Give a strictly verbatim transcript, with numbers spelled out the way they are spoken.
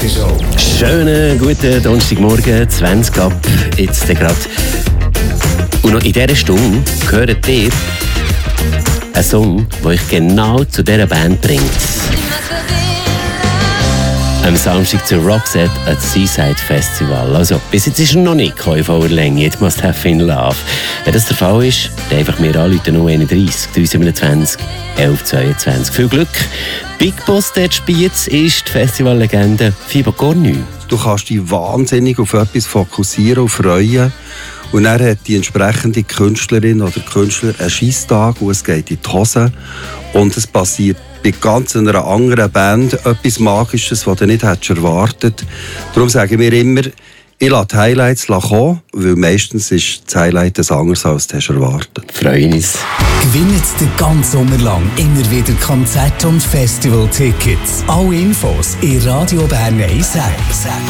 Morgenshow. Schönen guten Donnerstagmorgen, zwanzig ab, jetzt gerade. Und noch in dieser Stunde hört ihr einen Song, der euch genau zu dieser Band bringt. Am Samstag zur Roxette at Seaside Festival. Also, bis jetzt ist er noch nicht in voller Länge. Jetzt must have in love. Wenn das der Fall ist, dann einfach mir anrufen null einunddreißig dreihundertsiebenundzwanzig elf zweiundzwanzig. Viel Glück. Big Boss dort Spiez ist die Festivallegende Fibo Cornu. Du kannst dich wahnsinnig auf etwas fokussieren und freuen. Und dann hat die entsprechende Künstlerin oder Künstler einen Scheisstag, wo es geht in die Hose. Und es passiert bei ganz einer anderen Band etwas Magisches, was du nicht hättest erwartet. Darum sagen wir immer, ich lasse die Highlights kommen, weil meistens ist das Highlight das anderes, als du hast erwartet. Freuen uns. Gewinnt den ganzen Sommer lang immer wieder Konzert- und Festival-Tickets. Alle Infos in Radio Bern eins sechs.